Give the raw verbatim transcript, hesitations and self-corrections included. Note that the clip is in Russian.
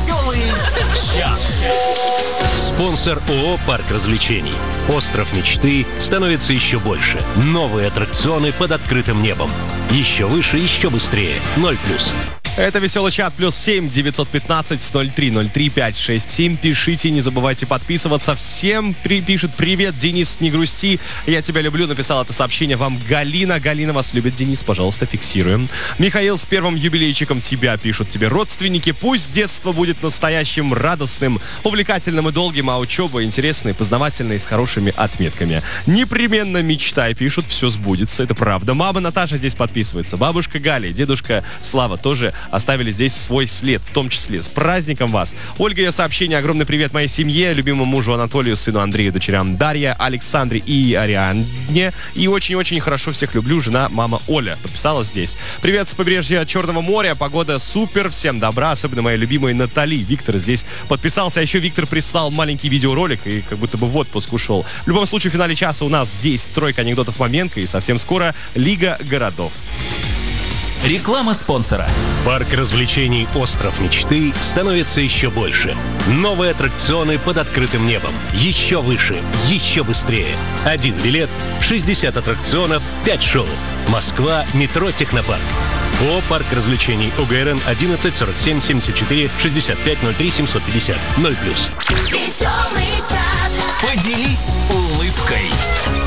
Веселый чат. Спонсор ООО «Парк развлечений». Остров мечты становится еще больше. Новые аттракционы под открытым небом. Еще выше, еще быстрее. Ноль плюс. Это «Веселый чат» плюс семь девятьсот пятнадцать ноль три ноль три пять шесть семь. Пишите, не забывайте подписываться. Всем при, пишет: привет, Денис, не грусти, я тебя люблю. Написал это сообщение вам Галина. Галина вас любит, Денис, пожалуйста, фиксируем. Михаил с первым юбилейчиком тебя пишут тебе родственники. Пусть детство будет настоящим, радостным, увлекательным и долгим, а учеба интересной, познавательной, с хорошими отметками. Непременно мечтай, пишут, все сбудется, это правда. Мама Наташа здесь подписывается. Бабушка Галя, дедушка Слава тоже оставили здесь свой след, в том числе. С праздником вас! Ольга, ее сообщение: огромный привет моей семье, любимому мужу Анатолию, сыну Андрею, дочерям Дарья, Александре и Арианне. И очень-очень хорошо всех люблю, жена, мама Оля подписалась здесь. Привет с побережья Черного моря, погода супер, всем добра, особенно моей любимой Натали. Виктор здесь подписался, а еще Виктор прислал маленький видеоролик и как будто бы в отпуск ушел. В любом случае, в финале часа у нас здесь тройка анекдотов Маменко и совсем скоро Лига городов. Реклама спонсора. Парк развлечений «Остров мечты» становится еще больше. Новые аттракционы под открытым небом. Еще выше, еще быстрее. Один билет, шестьдесят аттракционов, пять шоу. Москва, метро Технопарк. ООО «Парк развлечений», ОГРН одиннадцать сорок семь семьдесят четыре шестьдесят пять ноль три семьсот пятьдесят. Ноль плюс. Веселый чат. Поделись улыбкой.